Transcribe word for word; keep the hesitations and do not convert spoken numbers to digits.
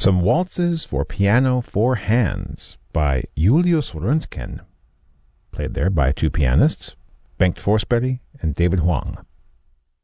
Some Waltzes for Piano Four Hands by Julius Röntgen, played there by two pianists, Bengt Forsberg and David Huang.